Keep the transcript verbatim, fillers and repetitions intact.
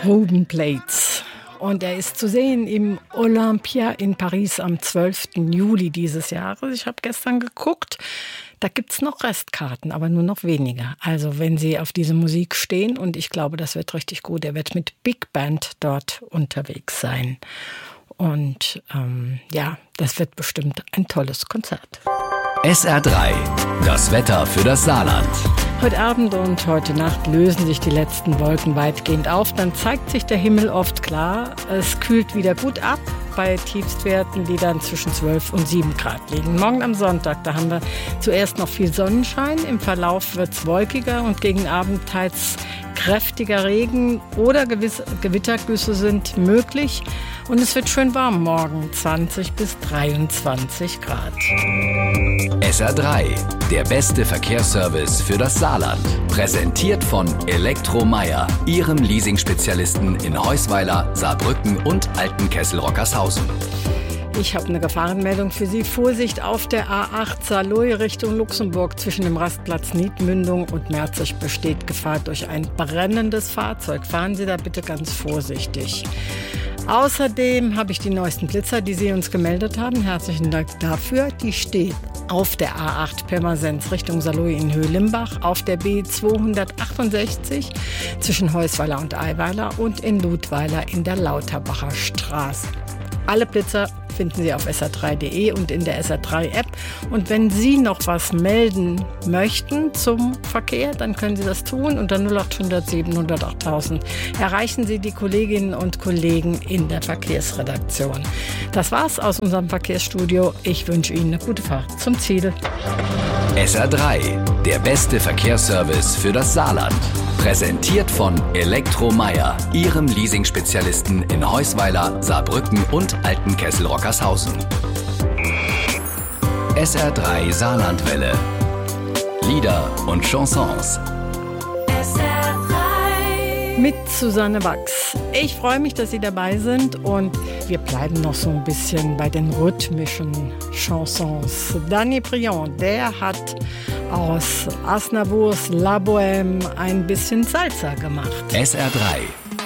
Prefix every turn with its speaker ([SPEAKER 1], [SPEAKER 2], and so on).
[SPEAKER 1] Ruben Blades. Und er ist zu sehen im Olympia in Paris am zwölften Juli dieses Jahres. Ich habe gestern geguckt, da gibt es noch Restkarten, aber nur noch weniger. Also wenn Sie auf diese Musik stehen, und ich glaube, das wird richtig gut, er wird mit Big Band dort unterwegs sein. Und ähm, ja, das wird bestimmt ein tolles Konzert.
[SPEAKER 2] S R drei, das Wetter für das Saarland.
[SPEAKER 1] Heute Abend und heute Nacht lösen sich die letzten Wolken weitgehend auf. Dann zeigt sich der Himmel oft klar. Es kühlt wieder gut ab bei Tiefstwerten, die dann zwischen zwölf und sieben Grad liegen. Morgen am Sonntag, da haben wir zuerst noch viel Sonnenschein. Im Verlauf wird es wolkiger und gegen Abend teils kräftiger Regen oder gewisse Gewittergüsse sind möglich. Und es wird schön warm morgen, zwanzig bis dreiundzwanzig Grad.
[SPEAKER 2] S R drei, der beste Verkehrsservice für das Saarland. Präsentiert von Elektromeyer, Ihrem Leasing-Spezialisten in Heusweiler, Saarbrücken und Altenkessel-Rockershausen.
[SPEAKER 1] Ich habe eine Gefahrenmeldung für Sie. Vorsicht auf der A acht Saarlouis Richtung Luxemburg. Zwischen dem Rastplatz Niedmündung und Merzig besteht Gefahr durch ein brennendes Fahrzeug. Fahren Sie da bitte ganz vorsichtig. Außerdem habe ich die neuesten Blitzer, die Sie uns gemeldet haben. Herzlichen Dank dafür. Die steht auf der A acht Pirmasens Richtung Saarlouis in Höhlimbach, auf der B zweihundertachtundsechzig zwischen Heusweiler und Eiweiler und in Ludweiler in der Lauterbacher Straße. Alle Blitzer finden Sie auf S R drei punkt de und in der S R drei App. Und wenn Sie noch was melden möchten zum Verkehr, dann können Sie das tun. Unter null acht hundert siebenhundert achttausend erreichen Sie die Kolleginnen und Kollegen in der Verkehrsredaktion. Das war's aus unserem Verkehrsstudio. Ich wünsche Ihnen eine gute Fahrt zum Ziel.
[SPEAKER 2] S R drei, der beste Verkehrsservice für das Saarland. Präsentiert von Elektromeyer, Ihrem Leasing-Spezialisten in Heusweiler, Saarbrücken und Altenkessel-Rockershausen. S R drei Saarlandwelle. Lieder und Chansons.
[SPEAKER 1] S R drei mit Susanne Wachs. Ich freue mich, dass Sie dabei sind, und wir bleiben noch so ein bisschen bei den rhythmischen Chansons. Danny Briand, der hat aus Aznavours La Bohème ein bisschen Salsa gemacht.
[SPEAKER 2] S R drei